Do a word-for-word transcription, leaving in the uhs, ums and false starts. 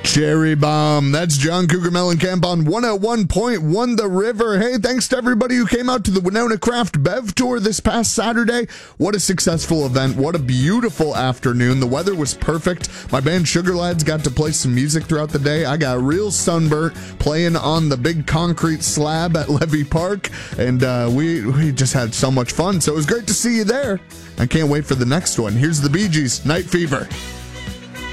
Cherry Bomb. That's John Cougar Mellencamp on one oh one point one The River. Hey, thanks to everybody who came out to the Winona Craft Bev Tour this past Saturday. What a successful event. What a beautiful afternoon. The weather was perfect. My band Sugar Lads got to play some music throughout the day. I got real sunburnt playing on the big concrete slab at Levy Park, and uh, we, we just had so much fun. So it was great to see you there. I can't wait for the next one. Here's the Bee Gees, Night Fever.